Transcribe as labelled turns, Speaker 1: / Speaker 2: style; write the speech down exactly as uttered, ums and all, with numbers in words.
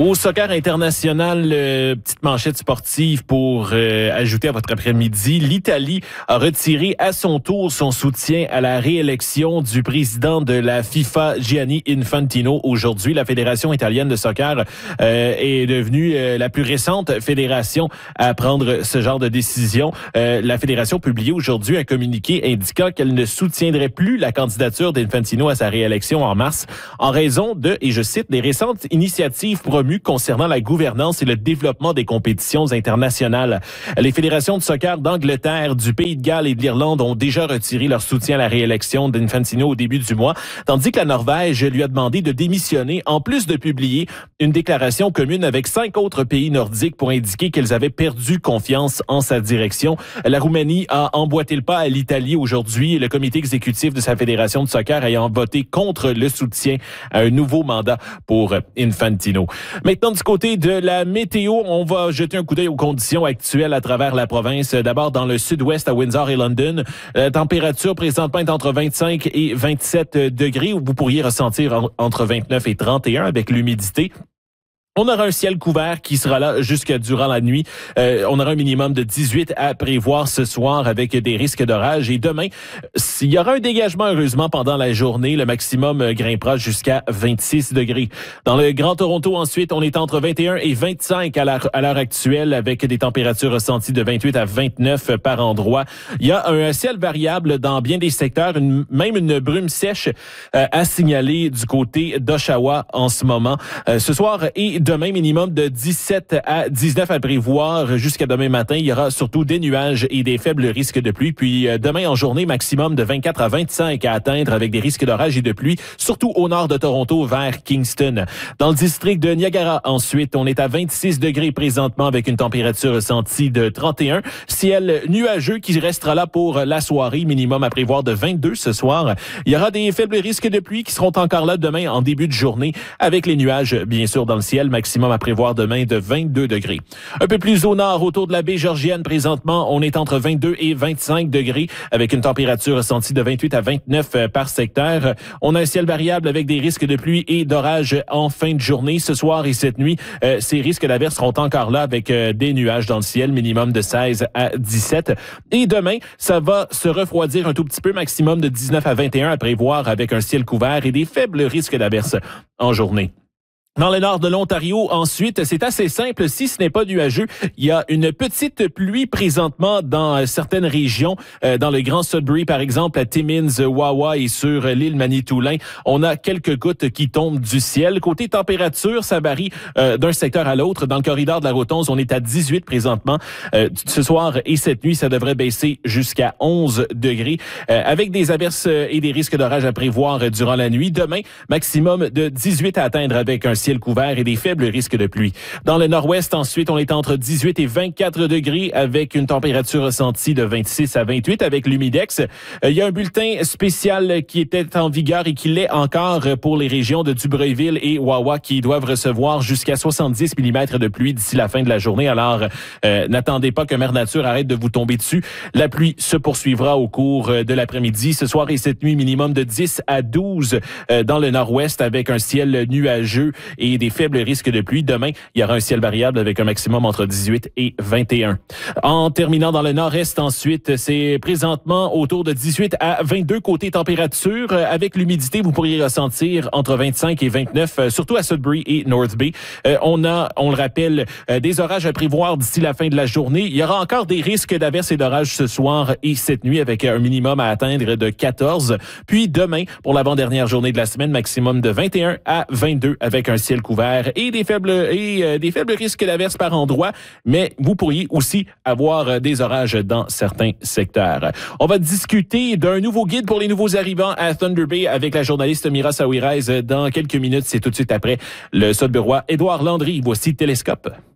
Speaker 1: Au soccer international, euh, petite manchette sportive pour euh, ajouter à votre après-midi. L'Italie a retiré à son tour son soutien à la réélection du président de la FIFA, Gianni Infantino. Aujourd'hui, la Fédération italienne de soccer euh, est devenue euh, la plus récente fédération à prendre ce genre de décision. Euh, la fédération a publié aujourd'hui un communiqué indiquant qu'elle ne soutiendrait plus la candidature d'Infantino à sa réélection en mars en raison de, et je cite, des récentes initiatives promues concernant la gouvernance et le développement des compétitions internationales. Les fédérations de soccer d'Angleterre, du Pays de Galles et de l'Irlande ont déjà retiré leur soutien à la réélection d'Infantino au début du mois, tandis que la Norvège lui a demandé de démissionner, en plus de publier une déclaration commune avec cinq autres pays nordiques pour indiquer qu'elles avaient perdu confiance en sa direction. La Roumanie a emboîté le pas à l'Italie aujourd'hui, le comité exécutif de sa fédération de soccer ayant voté contre le soutien à un nouveau mandat pour Infantino. Maintenant, du côté de la météo, on va jeter un coup d'œil aux conditions actuelles à travers la province. D'abord, dans le sud-ouest, à Windsor et London, la température présentement est entre vingt-cinq et vingt-sept degrés, où vous pourriez ressentir entre vingt-neuf et trente et un avec l'humidité. On aura un ciel couvert qui sera là jusque durant la nuit. Euh, on aura un minimum de dix-huit à prévoir ce soir avec des risques d'orage. Et demain, il y aura un dégagement heureusement pendant la journée. Le maximum grimpera jusqu'à vingt-six degrés. Dans le Grand Toronto, ensuite, on est entre vingt et un et vingt-cinq à l'heure, à l'heure actuelle avec des températures ressenties de vingt-huit à vingt-neuf par endroit. Il y a un ciel variable dans bien des secteurs, une, même une brume sèche euh, à signaler du côté d'Oshawa en ce moment. Euh, ce soir et demain, minimum de dix-sept à dix-neuf à prévoir jusqu'à demain matin. Il y aura surtout des nuages et des faibles risques de pluie. Puis euh, demain en journée, maximum de vingt-quatre à vingt-cinq à atteindre avec des risques d'orage et de pluie, surtout au nord de Toronto vers Kingston. Dans le district de Niagara, ensuite, on est à vingt-six degrés présentement avec une température ressentie de trente et un. Ciel nuageux qui restera là pour la soirée, minimum à prévoir de vingt-deux ce soir. Il y aura des faibles risques de pluie qui seront encore là demain en début de journée avec les nuages, bien sûr, dans le ciel. Maximum à prévoir demain de vingt-deux degrés. Un peu plus au nord, autour de la baie Georgienne, présentement, on est entre vingt-deux et vingt-cinq degrés avec une température ressentie de vingt-huit à vingt-neuf par secteur. On a un ciel variable avec des risques de pluie et d'orage en fin de journée. Ce soir et cette nuit, euh, ces risques d'averse seront encore là avec euh, des nuages dans le ciel, minimum de seize à dix-sept. Et demain, ça va se refroidir un tout petit peu, maximum de dix-neuf à vingt et un à prévoir avec un ciel couvert et des faibles risques d'averse en journée. Dans le nord de l'Ontario, ensuite, c'est assez simple. Si ce n'est pas nuageux, il y a une petite pluie présentement dans certaines régions. Euh, dans le Grand Sudbury, par exemple, à Timmins, Wawa et sur l'île Manitoulin, on a quelques gouttes qui tombent du ciel. Côté température, ça varie euh, d'un secteur à l'autre. Dans le corridor de la Rotonde, on est à dix-huit présentement. Euh, ce soir et cette nuit, ça devrait baisser jusqu'à onze degrés, euh, avec des averses et des risques d'orage à prévoir durant la nuit. Demain, maximum de dix-huit à atteindre avec un ciel couvert et des faibles risques de pluie. Dans le nord-ouest, ensuite, on est entre dix-huit et vingt-quatre degrés avec une température ressentie de vingt-six à vingt-huit avec l'humidex. Euh, il y a un bulletin spécial qui était en vigueur et qui l'est encore pour les régions de Dubreuilville et Wawa qui doivent recevoir jusqu'à soixante-dix millimètres de pluie d'ici la fin de la journée. Alors, euh, n'attendez pas que Mère Nature arrête de vous tomber dessus. La pluie se poursuivra au cours de l'après-midi. Ce soir et cette nuit, minimum de dix à douze euh, dans le nord-ouest avec un ciel nuageux et des faibles risques de pluie. Demain, il y aura un ciel variable avec un maximum entre dix-huit et vingt et un. En terminant dans le nord-est, ensuite, c'est présentement autour de dix-huit à vingt-deux côté température. Avec l'humidité, vous pourriez ressentir entre vingt-cinq et vingt-neuf, surtout à Sudbury et North Bay. Euh, on a, on le rappelle, euh, des orages à prévoir d'ici la fin de la journée. Il y aura encore des risques d'averses et d'orages ce soir et cette nuit avec un minimum à atteindre de quatorze. Puis demain, pour l'avant-dernière journée de la semaine, maximum de vingt et un à vingt-deux avec un ciel couvert et des faibles et euh, des faibles risques d'averses par endroit, mais vous pourriez aussi avoir euh, des orages dans certains secteurs. On va discuter d'un nouveau guide pour les nouveaux arrivants à Thunder Bay avec la journaliste Mira Saouirez dans quelques minutes. C'est tout de suite après le Sudburois Édouard Landry. Voici Télescope.